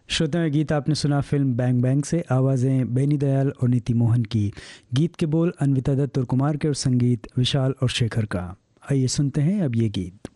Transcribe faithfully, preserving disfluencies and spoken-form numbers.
श्रोता में गीत आपने सुना फिल्म बैंग बैंग से। आवाज़ें बेनी दयाल और नीति मोहन की, गीत के बोल अन्विता दत्त और कुमार के, और संगीत विशाल और शेखर का। आइए सुनते हैं अब ये गीत।